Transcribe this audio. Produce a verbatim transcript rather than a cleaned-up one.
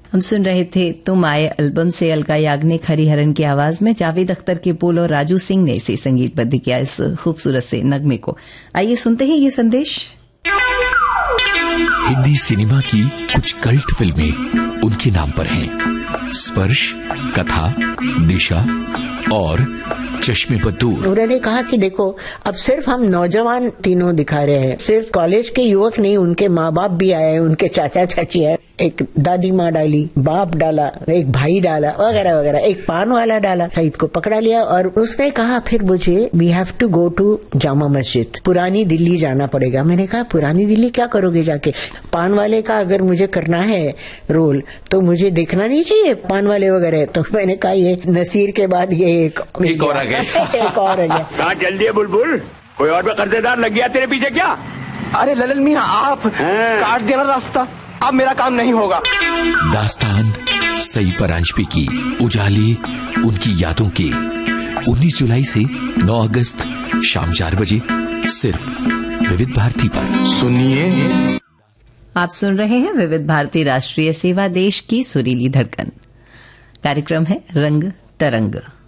हम सुन रहे थे तुम आए एल्बम से अलका याग्निक हरिहरन की आवाज में जावेद अख्तर के बोल और राजू सिंह ने इसे संगीतबद्ध किया इस खूबसूरत से नगमे को। आइए सुनते हैं ये संदेश। हिंदी सिनेमा की कुछ कल्ट फिल्में उनके नाम पर हैं। स्पर्श, कथा, दिशा और चश्मे पर दूर। उन्होंने कहा कि देखो अब सिर्फ हम नौजवान तीनों दिखा रहे हैं, सिर्फ कॉलेज के युवक नहीं, उनके माँ बाप भी आए, उनके चाचा चाची आए, एक दादी माँ डाली, बाप डाला, एक भाई डाला, वगैरह वगैरह, एक पान वाला डाला। सईद को पकड़ा लिया और उसने कहा फिर मुझे we have to go to Jama Masjid, पुरानी दिल्ली जाना पड़ेगा। मैंने कहा पुरानी दिल्ली क्या करोगे जाके? पान वाले का अगर मुझे करना है रोल तो मुझे देखना नहीं चाहिए पान वाले वगैरह। तो मैंने कहा ये नसीर के बाद ये एक, एक और आ गया एक और आ गया। कहाँ जल्दी है बुलबुल, कोई और भी कर्जेदार लग गया तेरे पीछे क्या? अरे ललन मियां आप काट देना रास्ता, अब मेरा काम नहीं होगा। दास्तान सई परांजपे की उजाली उनकी यादों के उन्नीस जुलाई से नौ अगस्त शाम चार बजे सिर्फ विविध भारती पर सुनिए। आप सुन रहे हैं विविध भारती राष्ट्रीय सेवा, देश की सुरीली धड़कन। कार्यक्रम है रंग तरंग।